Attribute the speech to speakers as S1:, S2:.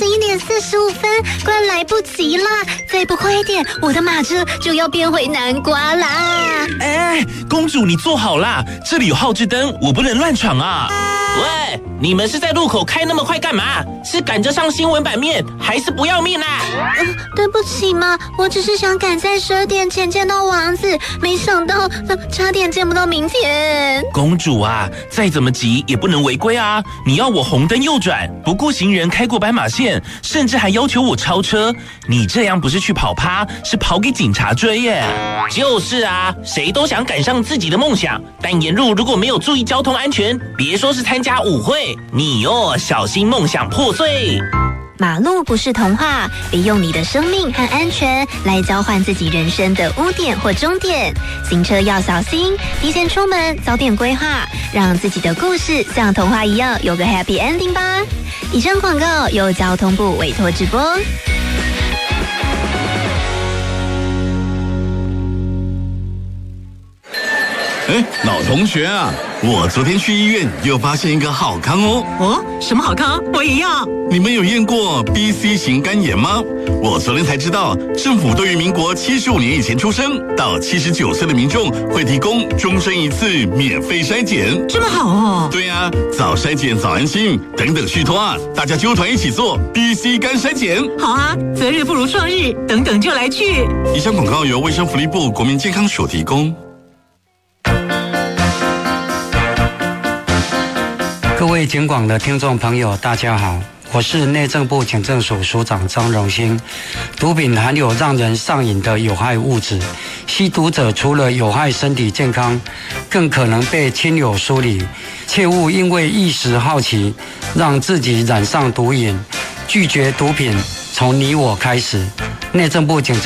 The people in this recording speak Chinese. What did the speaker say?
S1: 11:45，快来不及啦！再不快一点，我的马车就要变回南瓜啦！
S2: 哎，公主你坐好啦，这里有号志灯，我不能乱闯啊！
S3: 喂，你们是在路口开那么快干嘛？是赶着上新闻版面，还是不要命啦？
S1: 对不起嘛，我只是想赶在12点前见到王子，没想到差点见不到明天。
S2: 公主啊，再怎么急也不能违规啊！你要我红灯右转，不顾行人开过斑马线，甚至还要求我超车，你这样不是去跑趴，是跑给警察追耶！
S3: 就是啊，谁都想赶上自己的梦想，但沿路如果没有注意交通安全，别说是参加舞会，你小心梦想破碎。
S1: 马路不是童话，别用你的生命和安全来交换自己人生的污点或终点。行车要小心，提前出门，早点规划，让自己的故事像童话一样有个 happy ending 吧。以上广告由交通部委托直播。
S4: 老同学啊，我昨天去医院又发现一个好康哦。
S5: 哦，什么好康？我也要。
S4: 你们有验过 BC 型肝炎吗？我昨天才知道，政府对于民国75年以前出生到79岁的民众会提供终身一次免费筛检。
S5: 这么好哦？
S4: 对啊，早筛检早安心，等等续托啊，大家揪团一起做 BC 肝筛检。
S5: 好啊，择日不如撞日，等等就来去。
S4: 以上广告由卫生福利部国民健康署提供。
S6: 各位警广的听众朋友，大家好，我是内政部警政署署长张荣兴。毒品含有让人上瘾的有害物质，吸毒者除了有害身体健康，更可能被亲友疏离。切勿因为一时好奇，让自己染上毒瘾。拒绝毒品，从你我开始。内政部警政